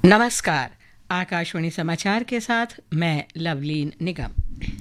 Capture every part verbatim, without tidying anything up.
नमस्कार। आकाशवाणी समाचार के साथ मैं लवलीन निगम।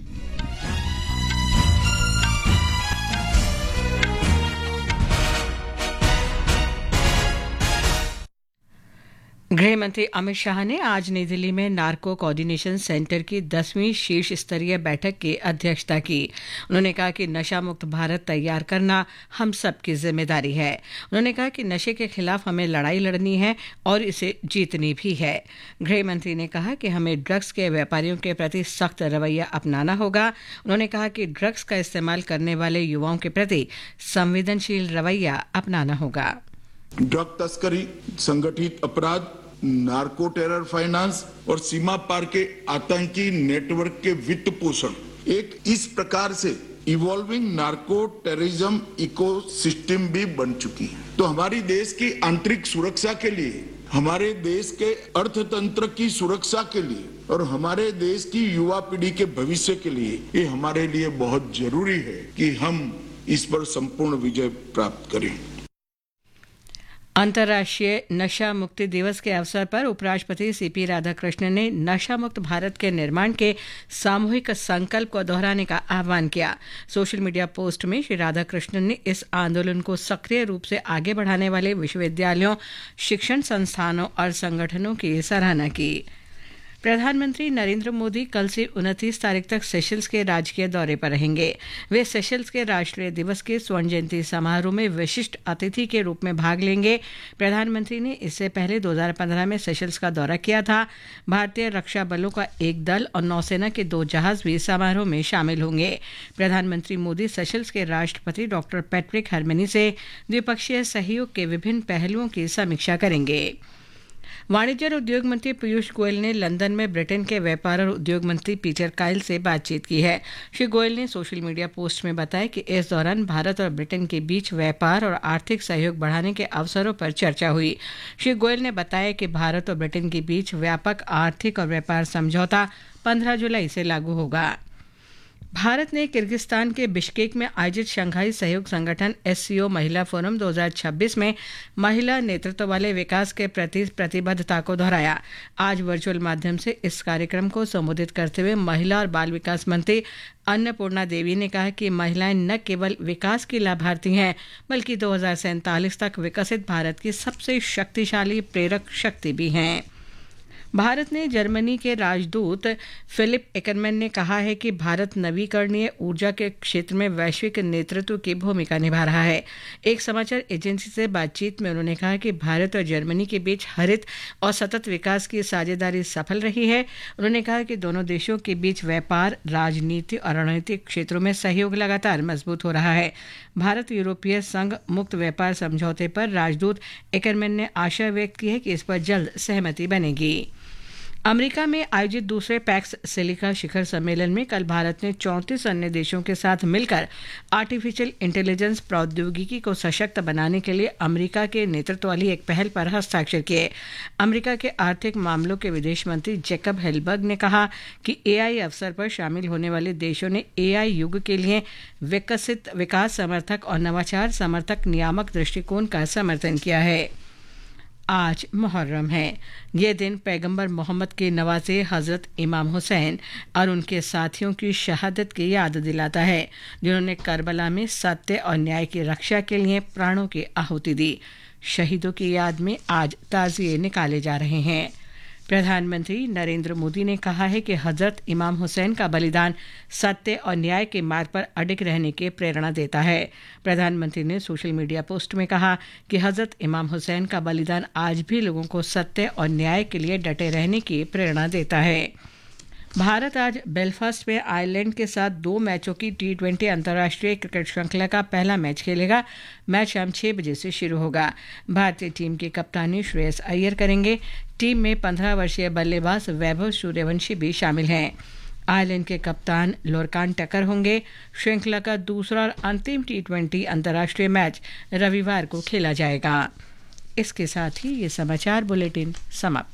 गृह मंत्री अमित शाह ने आज नई दिल्ली में नार्को कोऑर्डिनेशन सेंटर की दसवीं शीर्ष स्तरीय बैठक की अध्यक्षता की। उन्होंने कहा कि नशा मुक्त भारत तैयार करना हम सबकी जिम्मेदारी है। उन्होंने कहा कि नशे के खिलाफ हमें लड़ाई लड़नी है और इसे जीतनी भी है। गृह मंत्री ने कहा कि हमें ड्रग्स के व्यापारियों के प्रति सख्त रवैया अपनाना होगा। उन्होंने कहा कि ड्रग्स का इस्तेमाल करने वाले युवाओं के प्रति संवेदनशील रवैया अपनाना होगा। ड्रग तस्करी, संगठित अपराध, नार्को टेरर फाइनेंस और सीमा पार के आतंकी नेटवर्क के वित्त पोषण एक इस प्रकार से इवॉल्विंग नार्को टेररिज्म इकोसिस्टम भी बन चुकी है। तो हमारी देश की आंतरिक सुरक्षा के लिए, हमारे देश के अर्थतंत्र की सुरक्षा के लिए और हमारे देश की युवा पीढ़ी के भविष्य के लिए ये हमारे लिए बहुत जरूरी है कि हम इस पर संपूर्ण विजय प्राप्त करें। अंतर्राष्ट्रीय नशा मुक्ति दिवस के अवसर पर उपराष्ट्रपति सीपी राधाकृष्णन ने नशा मुक्त भारत के निर्माण के सामूहिक संकल्प को दोहराने का आह्वान किया। सोशल मीडिया पोस्ट में श्री राधाकृष्णन ने इस आंदोलन को सक्रिय रूप से आगे बढ़ाने वाले विश्वविद्यालयों, शिक्षण संस्थानों और संगठनों की सराहना की। प्रधानमंत्री नरेंद्र मोदी कल से उनतीस तारीख तक सेशल्स के राजकीय दौरे पर रहेंगे। वे सेशल्स के राष्ट्रीय दिवस के स्वर्ण जयंती समारोह में विशिष्ट अतिथि के रूप में भाग लेंगे। प्रधानमंत्री ने इससे पहले दो हज़ार पंद्रह में सेशल्स का दौरा किया था। भारतीय रक्षा बलों का एक दल और नौसेना के दो जहाज भी समारोह में शामिल होंगे। प्रधानमंत्री मोदी सेशल्स के राष्ट्रपति डॉक्टर पैट्रिक हरमनी से द्विपक्षीय सहयोग के विभिन्न पहलुओं की समीक्षा करेंगे। वाणिज्य और उद्योग मंत्री पीयूष गोयल ने लंदन में ब्रिटेन के व्यापार और उद्योग मंत्री पीटर काइल से बातचीत की है। श्री गोयल ने सोशल मीडिया पोस्ट में बताया कि इस दौरान भारत और ब्रिटेन के बीच व्यापार और आर्थिक सहयोग बढ़ाने के अवसरों पर चर्चा हुई। श्री गोयल ने बताया कि भारत और ब्रिटेन के बीच व्यापक आर्थिक और व्यापार समझौता पंद्रह जुलाई से लागू होगा। भारत ने किर्गिस्तान के बिश्केक में आयोजित शंघाई सहयोग संगठन एससीओ महिला फोरम दो हज़ार छब्बीस में महिला नेतृत्व वाले विकास के प्रति प्रतिबद्धता को दोहराया। आज वर्चुअल माध्यम से इस कार्यक्रम को संबोधित करते हुए महिला और बाल विकास मंत्री अन्नपूर्णा देवी ने कहा कि महिलाएं न केवल विकास की लाभार्थी हैं, बल्कि दो हज़ार सैंतालीस तक विकसित भारत की सबसे शक्तिशाली प्रेरक शक्ति भी हैं। भारत ने जर्मनी के राजदूत फिलिप एकरमैन ने कहा है कि भारत नवीकरणीय ऊर्जा के क्षेत्र में वैश्विक नेतृत्व की भूमिका निभा रहा है। एक समाचार एजेंसी से बातचीत में उन्होंने कहा कि भारत और जर्मनी के बीच हरित और सतत विकास की साझेदारी सफल रही है। उन्होंने कहा कि दोनों देशों के बीच व्यापार, राजनीति और रणनीतिक क्षेत्रों में सहयोग लगातार मजबूत हो रहा है। भारत यूरोपीय संघ मुक्त व्यापार समझौते पर राजदूत एकरमैन ने आशा व्यक्त की है कि इस पर जल्द सहमति बनेगी। अमेरिका में आयोजित दूसरे पैक्स सिलिका शिखर सम्मेलन में कल भारत ने चौंतीस अन्य देशों के साथ मिलकर आर्टिफिशियल इंटेलिजेंस प्रौद्योगिकी को सशक्त बनाने के लिए अमेरिका के नेतृत्व वाली एक पहल पर हस्ताक्षर किए। अमेरिका के आर्थिक मामलों के विदेश मंत्री जैकब हेलबर्ग ने कहा कि एआई अवसर पर शामिल होने वाले देशों ने एआई युग के लिए विकसित विकास समर्थक और नवाचार समर्थक नियामक दृष्टिकोण का समर्थन किया है। आज मुहर्रम है। यह दिन पैगंबर मोहम्मद के नवासे हजरत इमाम हुसैन और उनके साथियों की शहादत की याद दिलाता है, जिन्होंने करबला में सत्य और न्याय की रक्षा के लिए प्राणों की आहुति दी। शहीदों की याद में आज ताज़िए निकाले जा रहे हैं। प्रधानमंत्री नरेंद्र मोदी ने कहा है कि हजरत इमाम हुसैन का बलिदान सत्य और न्याय के मार्ग पर अडिग रहने की प्रेरणा देता है। प्रधानमंत्री ने सोशल मीडिया पोस्ट में कहा कि हजरत इमाम हुसैन का बलिदान आज भी लोगों को सत्य और न्याय के लिए डटे रहने की प्रेरणा देता है। भारत आज बेलफास्ट में आयरलैंड के साथ दो मैचों की टी ट्वेंटी अंतर्राष्ट्रीय क्रिकेट श्रृंखला का पहला मैच खेलेगा। मैच शाम छह बजे से शुरू होगा। भारतीय टीम की कप्तानी श्रेयस अय्यर करेंगे। टीम में पंद्रह वर्षीय बल्लेबाज वैभव सूर्यवंशी भी शामिल हैं। आयरलैंड के कप्तान लोरकान टकर होंगे। श्रृंखला का दूसरा और अंतिम टी ट्वेंटी अंतर्राष्ट्रीय मैच रविवार को खेला जाएगा। इसके साथ ही ये समाचार बुलेटिन समाप्त।